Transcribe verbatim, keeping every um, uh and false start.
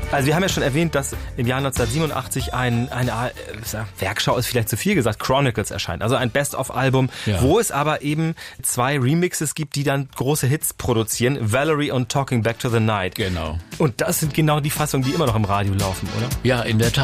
Also wir haben ja schon erwähnt, dass im Jahr neunzehnhundertsiebenundachtzig ein, eine äh, Werkschau ist vielleicht zu viel gesagt, Chronicles erscheint. Also ein Best-of-Album, ja. wo es aber eben zwei Remixes gibt, die dann große Hits produzieren. Valerie und Talking Back to the Night. Genau. Und das sind genau die Fassungen, die immer noch im Radio laufen, oder? Ja, in der Tat.